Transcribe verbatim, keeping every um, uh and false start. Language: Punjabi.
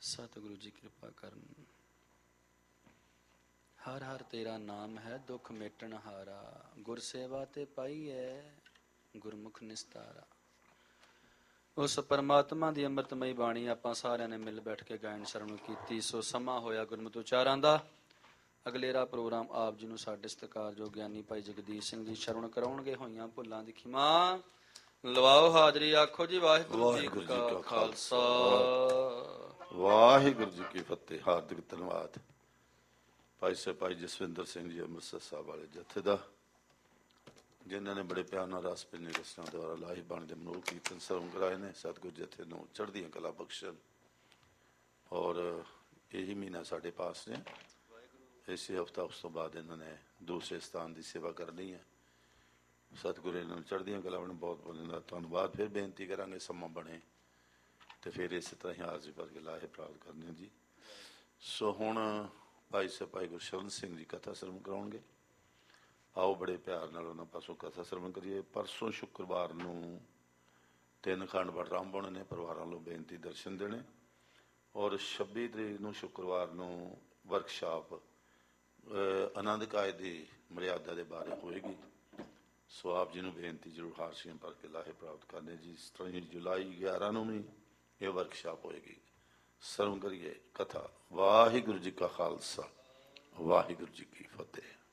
ਸਤਿਗੁਰੂ ਜੀ ਕਿਰਪਾ ਕਰਨ। ਹਰ ਹਰ ਤੇਰਾ ਨਾਮ ਹੈ ਦੁੱਖ ਮੇਟਣ ਹਾਰਾ, ਗੁਰ ਸੇਵਾ ਤੇ ਪਾਈ ਹੈ ਗੁਰਮੁਖ ਨਿਸਤਾਰਾ। ਉਸ ਪਰਮਾਤਮਾ ਦੀ ਅੰਮ੍ਰਿਤਮਈ ਬਾਣੀ ਆਪਾਂ ਸਾਰਿਆਂ ਨੇ ਮਿਲ ਬੈਠ ਕੇ ਗਾਇਨ ਸ਼ਰਵਣ ਕੀਤੀ। ਸੋ ਸਮਾਂ ਹੋਇਆ ਗੁਰਮਤਿ ਉਚਾਰਾਂ ਦਾ। ਅਗਲੇਰਾ ਪ੍ਰੋਗਰਾਮ ਆਪ ਜੀ ਨੂੰ ਸਾਡੇ ਸਤਿਕਾਰਯੋਗ ਗਿਆਨੀ ਭਾਈ ਜਗਦੀਸ਼ ਸਿੰਘ ਜੀ ਸ਼ਰਵਣ ਕਰਾਉਣਗੇ। ਹੋਈਆਂ ਭੁੱਲਾਂ ਦੀ ਖਿਮਾ ਲਵਾਓ ਹਾਜ਼ਰੀ। ਆਖੋ ਜੀ ਵਾਹਿਗੁਰੂ ਜੀ ਕਾ ਖਾਲਸਾ ਵਾਹਿਗੁਰੂ ਜੀ ਕੀ ਫਤਿਹ। ਹਾਰਦਿਕ ਧੰਨਵਾਦ ਭਾਈ ਸਾਹਿਬ ਭਾਈ ਜਸਵਿੰਦਰ ਸਿੰਘ ਜੀ ਅੰਮ੍ਰਿਤਸਰ ਸਾਹਿਬ ਵਾਲੇ ਜਥੇ ਦਾ, ਜਿਨ੍ਹਾਂ ਨੇ ਬੜੇ ਪਿਆਰ ਨਾਲ ਰਸ ਪਿੰਨੀ ਰਸਨਾ ਦੁਆਰਾ ਲਾਹੀ ਬਣ ਦੇ ਮਨੋਹ ਕੀਰਤਨ ਸਰਵਣ ਕਰਾਏ ਨੇ। ਸਤਿਗੁਰੂ ਜਥੇ ਨੂੰ ਚੜ੍ਹਦੀਆਂ ਕਲਾ ਬਖਸ਼ਣ। ਔਰ ਇਹੀ ਮਹੀਨਾ ਸਾਡੇ ਪਾਸ ਨੇ। ਇਸੇ ਹਫ਼ਤਾ ਉਸ ਤੋਂ ਬਾਅਦ ਇਹਨਾਂ ਨੇ ਦੂਸਰੇ ਸਥਾਨ ਦੀ ਸੇਵਾ ਕਰਨੀ ਹੈ। ਸਤਿਗੁਰੂ ਇਹਨਾਂ ਨੂੰ ਚੜ੍ਹਦੀਆਂ ਕਲਾ ਬਣ। ਬਹੁਤ ਬਹੁਤ ਇਹਨਾਂ ਦਾ ਧੰਨਵਾਦ। ਫਿਰ ਬੇਨਤੀ ਕਰਾਂਗੇ ਸਮਾਂ ਬਣੇ ਤੇ ਫਿਰ ਇਸੇ ਤਰ੍ਹਾਂ ਹੀ ਹਾਜ਼ਰੀ ਭਰ ਕੇ ਲਾਹੇ ਪ੍ਰਾਪਤ ਕਰਨੇ ਜੀ। ਸੋ ਹੁਣ ਭਾਈ ਸਾਹਿਬ ਭਾਈ ਗੁਰਸ਼ਰਨ ਸਿੰਘ ਜੀ ਕਥਾ ਸਰਵਣ ਕਰਾਉਣਗੇ। ਆਓ ਬੜੇ ਪਿਆਰ ਨਾਲ ਉਹਨਾਂ ਪਾਸੋਂ ਕਥਾ ਸਰਵਣ ਕਰੀਏ। ਪਰਸੋਂ ਸ਼ੁੱਕਰਵਾਰ ਨੂੰ ਤਿੰਨ ਖੰਡ ਪਾਠ ਆਰੰਭ ਹੋਣੇ ਨੇ। ਪਰਿਵਾਰਾਂ ਨੂੰ ਬੇਨਤੀ ਦਰਸ਼ਨ ਦੇਣੇ। ਔਰ ਛੱਬੀ ਤਰੀਕ ਨੂੰ ਸ਼ੁੱਕਰਵਾਰ ਨੂੰ ਵਰਕਸ਼ਾਪ ਆਨੰਦ ਕਾਇ ਦੀ ਮਰਿਆਦਾ ਦੇ ਬਾਰੇ ਹੋਏਗੀ। ਸੋ ਆਪ ਜੀ ਨੂੰ ਬੇਨਤੀ ਜ਼ਰੂਰ ਹਾਰਸ਼ੀਆਂ ਭਰ ਕੇ ਲਾਹੇ ਪ੍ਰਾਪਤ ਕਰਨੇ ਜੀ। ਸਤਾਈ ਜੁਲਾਈ ਗਿਆਰਾਂ ਨੂੰ ਵੀ ਇਹ ਵਰਕਸ਼ਾਪ ਹੋਏਗੀ। ਸਰਵਣ ਕਰੀਏ ਕਥਾ। ਵਾਹਿਗੁਰੂ ਜੀ ਕਾ ਖਾਲਸਾ ਵਾਹਿਗੁਰੂ ਜੀ ਕੀ ਫਤਿਹ।